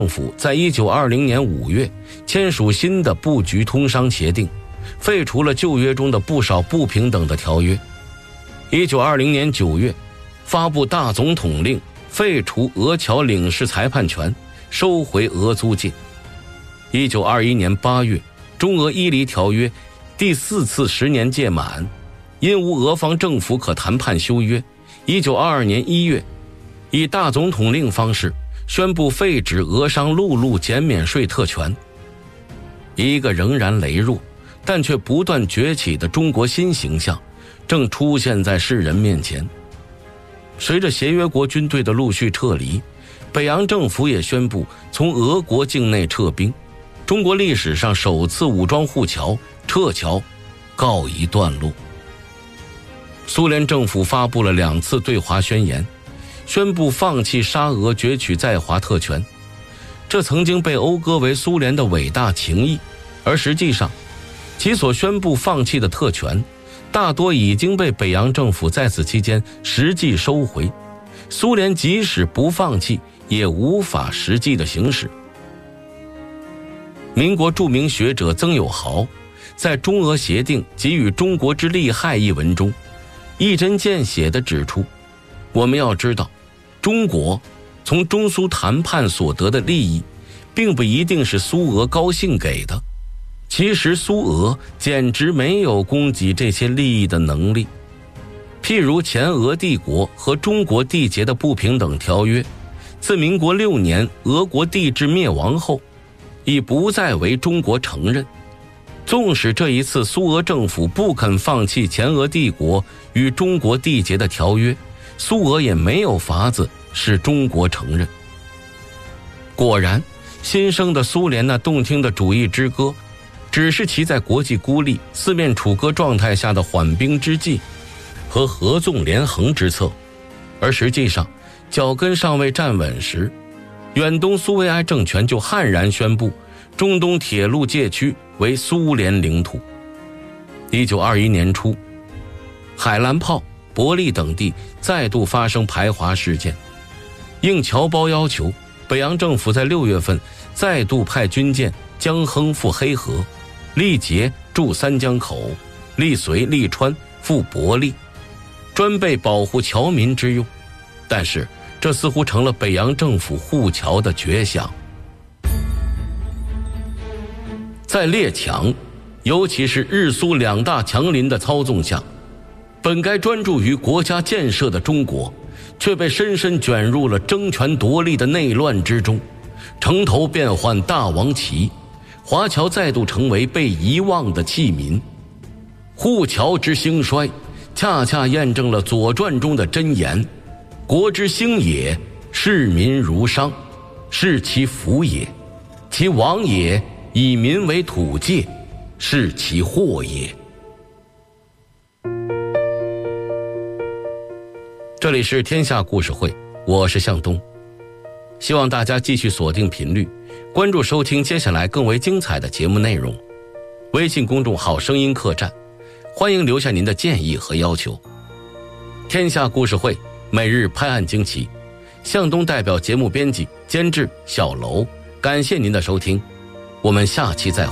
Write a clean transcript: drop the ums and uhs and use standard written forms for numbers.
政府在1920年5月签署新的布局通商协定，废除了旧约中的不少不平等的条约。1920年9月发布大总统令，废除俄侨领事裁判权，收回俄租界。1921年8月，中俄伊犁条约第4次10年届满，因无俄方政府可谈判修约，1922年1月以大总统令方式宣布废止俄商陆路减免税特权。一个仍然羸弱但却不断崛起的中国新形象正出现在世人面前。随着协约国军队的陆续撤离，北洋政府也宣布从俄国境内撤兵，中国历史上首次武装护侨撤侨告一段落。苏联政府发布了2次对华宣言，宣布放弃沙俄攫取在华特权，这曾经被讴歌为苏联的伟大情谊，而实际上其所宣布放弃的特权大多已经被北洋政府在此期间实际收回，苏联即使不放弃也无法实际的行使。民国著名学者曾友豪在《中俄协定给予中国之利害》一文中一针见血地指出，我们要知道，中国从中苏谈判所得的利益并不一定是苏俄高兴给的，其实苏俄简直没有供给这些利益的能力。譬如前俄帝国和中国缔结的不平等条约，自民国6年俄国帝制灭亡后已不再为中国承认。纵使这一次苏俄政府不肯放弃前俄帝国与中国缔结的条约，苏俄也没有法子使中国承认。果然，新生的苏联那动听的主义之歌，只是其在国际孤立、四面楚歌状态下的缓兵之计和合纵连横之策，而实际上脚跟尚未站稳时，远东苏维埃政权就悍然宣布中东铁路界区为苏联领土。1921年初，海兰泡、伯利等地再度发生排华事件，应侨胞要求，北洋政府在6月份再度派军舰江亨赴黑河，力竭驻三江口，力随利川赴伯利，专备保护侨民之用。但是这似乎成了北洋政府护侨的绝响。在列强，尤其是日苏2大强邻的操纵下，本该专注于国家建设的中国却被深深卷入了争权夺利的内乱之中，城头变换大王旗，华侨再度成为被遗忘的器皿。护侨之兴衰恰恰验证了《左传》中的箴言：国之兴也，视民如商，是其福也；其亡也，以民为土芥，是其祸也。这里是天下故事会，我是向东，希望大家继续锁定频率，关注收听接下来更为精彩的节目内容。微信公众号声音客栈，欢迎留下您的建议和要求。天下故事会每日拍案惊奇，向东代表节目编辑监制小楼，感谢您的收听，我们下期再会。